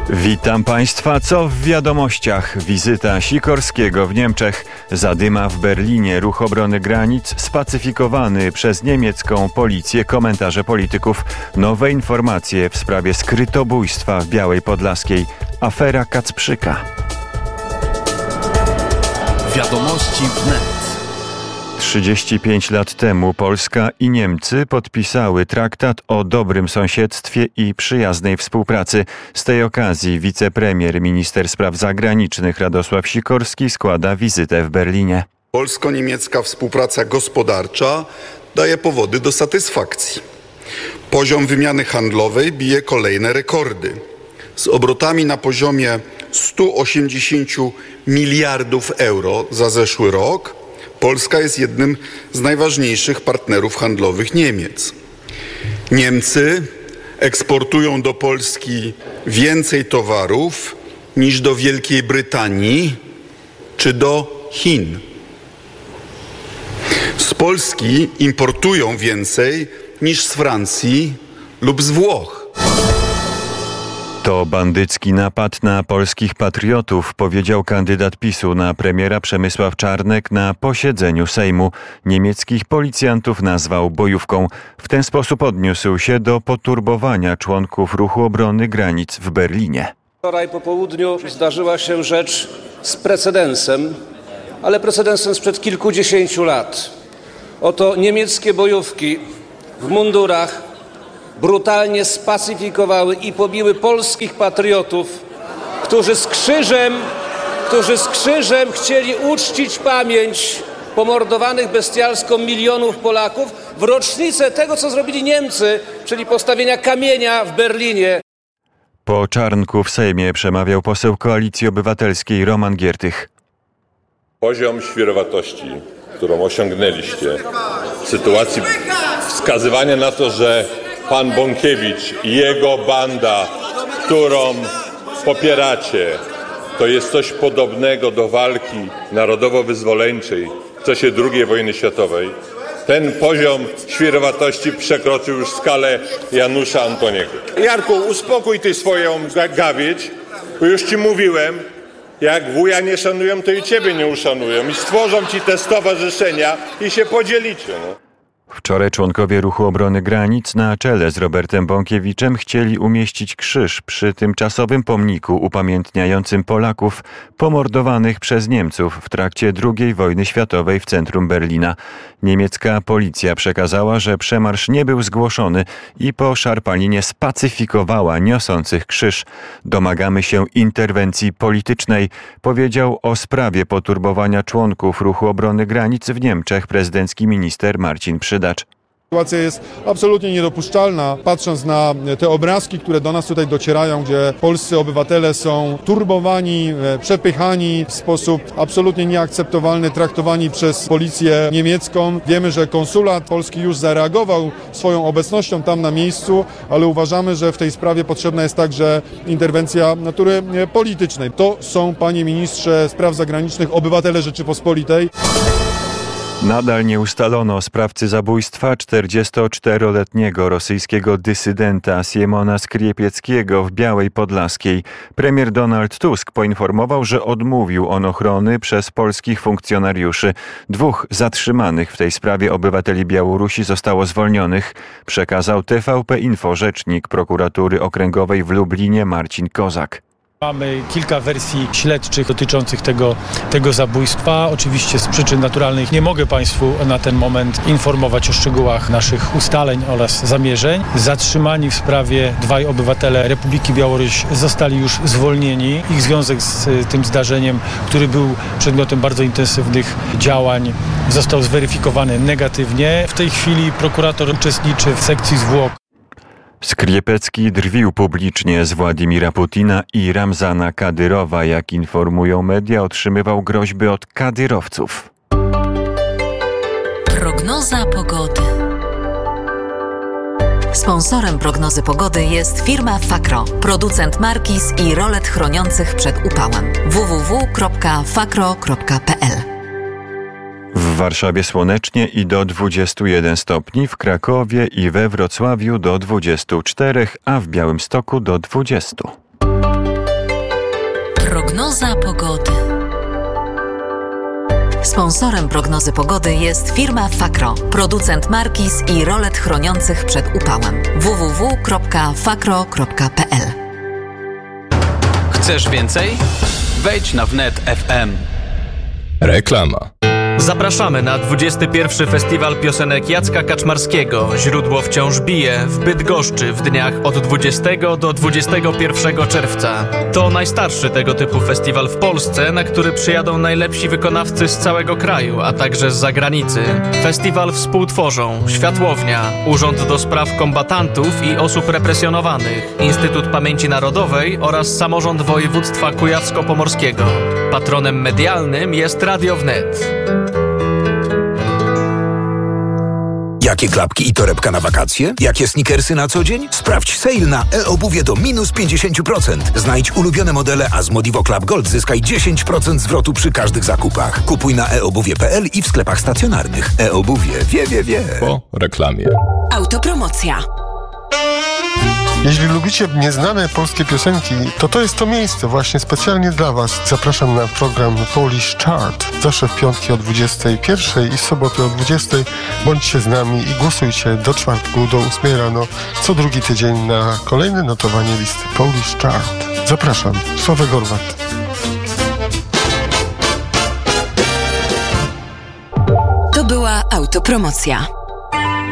Witam Państwa. Co w wiadomościach? Wizyta Sikorskiego w Niemczech, zadyma w Berlinie, ruch obrony granic spacyfikowany przez niemiecką policję, komentarze polityków, nowe informacje w sprawie skrytobójstwa w Białej Podlaskiej, afera Kacprzyka. Wiadomości wnet. 35 lat temu Polska i Niemcy podpisały traktat o dobrym sąsiedztwie i przyjaznej współpracy. Z tej okazji wicepremier, minister spraw zagranicznych Radosław Sikorski składa wizytę w Berlinie. Polsko-niemiecka współpraca gospodarcza daje powody do satysfakcji. Poziom wymiany handlowej bije kolejne rekordy. Z obrotami na poziomie 180 miliardów euro za zeszły rok Polska jest jednym z najważniejszych partnerów handlowych Niemiec. Niemcy eksportują do Polski więcej towarów niż do Wielkiej Brytanii czy do Chin. Z Polski importują więcej niż z Francji lub z Włoch. To bandycki napad na polskich patriotów, powiedział kandydat PiS-u na premiera Przemysław Czarnek na posiedzeniu Sejmu. Niemieckich policjantów nazwał bojówką. W ten sposób odniósł się do poturbowania członków ruchu obrony granic w Berlinie. Wczoraj po południu zdarzyła się rzecz z precedensem, ale precedensem sprzed kilkudziesięciu lat. Oto niemieckie bojówki w mundurach brutalnie spacyfikowały i pobiły polskich patriotów, którzy z krzyżem chcieli uczcić pamięć pomordowanych bestialsko milionów Polaków w rocznicę tego, co zrobili Niemcy, czyli postawienia kamienia w Berlinie. Po Czarnku w Sejmie przemawiał poseł Koalicji Obywatelskiej Roman Giertych. Poziom świrowatości, którą osiągnęliście w sytuacji wskazywania na to, że pan Bąkiewicz i jego banda, którą popieracie, to jest coś podobnego do walki narodowo-wyzwoleńczej w czasie II wojny światowej. Ten poziom świrowatości przekroczył już skalę Janusza Antoniego. Jarku, uspokój ty swoją gawieć, bo już ci mówiłem, jak wuja nie szanują, to i ciebie nie uszanują i stworzą ci te stowarzyszenia i się podzielicie. No. Wczoraj członkowie ruchu obrony granic na czele z Robertem Bąkiewiczem chcieli umieścić krzyż przy tymczasowym pomniku upamiętniającym Polaków pomordowanych przez Niemców w trakcie II wojny światowej w centrum Berlina. Niemiecka policja przekazała, że przemarsz nie był zgłoszony i po szarpaninie spacyfikowała niosących krzyż. Domagamy się interwencji politycznej, powiedział o sprawie poturbowania członków ruchu obrony granic w Niemczech prezydencki minister Marcin Przydacz. Sytuacja jest absolutnie niedopuszczalna, patrząc na te obrazki, które do nas tutaj docierają, gdzie polscy obywatele są turbowani, przepychani w sposób absolutnie nieakceptowalny, traktowani przez policję niemiecką. Wiemy, że konsulat polski już zareagował swoją obecnością tam na miejscu, ale uważamy, że w tej sprawie potrzebna jest także interwencja natury politycznej. To są, panie ministrze spraw zagranicznych, obywatele Rzeczypospolitej. Nadal nie ustalono sprawcy zabójstwa 44-letniego rosyjskiego dysydenta Siemona Skriepieckiego w Białej Podlaskiej. Premier Donald Tusk poinformował, że odmówił on ochrony przez polskich funkcjonariuszy. 2 zatrzymanych w tej sprawie obywateli Białorusi zostało zwolnionych, przekazał TVP Info rzecznik prokuratury okręgowej w Lublinie Marcin Kozak. Mamy kilka wersji śledczych dotyczących tego zabójstwa. Oczywiście z przyczyn naturalnych nie mogę Państwu na ten moment informować o szczegółach naszych ustaleń oraz zamierzeń. Zatrzymani w sprawie 2 obywatele Republiki Białoruś zostali już zwolnieni. Ich związek z tym zdarzeniem, który był przedmiotem bardzo intensywnych działań, został zweryfikowany negatywnie. W tej chwili prokurator uczestniczy w sekcji zwłok. Skriepecki drwił publicznie z Władimira Putina i Ramzana Kadyrowa. Jak informują media, otrzymywał groźby od kadyrowców. Prognoza pogody. Sponsorem prognozy pogody jest firma Fakro, producent markiz i rolet chroniących przed upałem. www.fakro.pl. W Warszawie słonecznie i do 21 stopni, w Krakowie i we Wrocławiu do 24, a w Białymstoku do 20. Prognoza pogody. Sponsorem prognozy pogody jest firma Fakro, producent markiz i rolet chroniących przed upałem. www.fakro.pl. Chcesz więcej? Wejdź na wnet FM. Reklama. Zapraszamy na 21. Festiwal Piosenek Jacka Kaczmarskiego Źródło wciąż bije w Bydgoszczy w dniach od 20 do 21 czerwca. To najstarszy tego typu festiwal w Polsce, na który przyjadą najlepsi wykonawcy z całego kraju, a także z zagranicy. Festiwal współtworzą Światłownia, Urząd do Spraw Kombatantów i Osób Represjonowanych, Instytut Pamięci Narodowej oraz Samorząd Województwa Kujawsko-Pomorskiego. Patronem medialnym jest Radio Wnet. Jakie klapki i torebka na wakacje? Jakie sneakersy na co dzień? Sprawdź sale na e-obuwie do minus 50%. Znajdź ulubione modele, a z Modivo Club Gold zyskaj 10% zwrotu przy każdych zakupach. Kupuj na eobuwie.pl i w sklepach stacjonarnych. E-obuwie. Wie. Po reklamie. Autopromocja. Jeśli lubicie nieznane polskie piosenki, to jest to miejsce właśnie specjalnie dla Was. Zapraszam na program Polish Chart. Zawsze w piątki o 21 i w soboty o 20. Bądźcie z nami i głosujcie do czwartku, do 8 rano, co drugi tydzień na kolejne notowanie listy Polish Chart. Zapraszam. Sławek Gorwat. To była autopromocja.